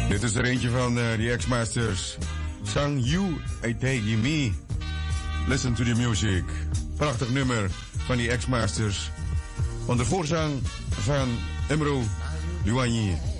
Dit is er eentje van de X-Masters. Sang You, I Take Me. Listen to the music. Prachtig nummer van die X-Masters. Onder voorzang van Emro Luanyi.